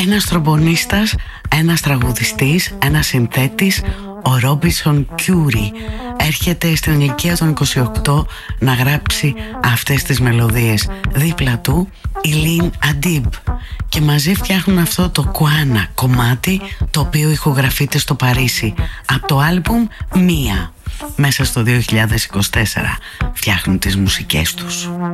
Ένας τρομπονίστας, ένας τραγουδιστής, ένας συνθέτης, ο Ρόμπινσον Κιούρι, έρχεται στην ηλικία των 28 να γράψει αυτές τις μελωδίες. Δίπλα του η Λιν Αντίμπ, και μαζί φτιάχνουν αυτό το Κουάνα κομμάτι, το οποίο ηχογραφείται στο Παρίσι από το άλμπουμ Μία. Μέσα στο 2024 φτιάχνουν τις μουσικές τους.